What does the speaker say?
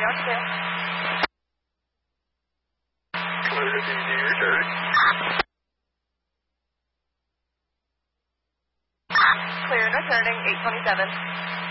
Roger. Clear to your turn. Clear and returning, 827.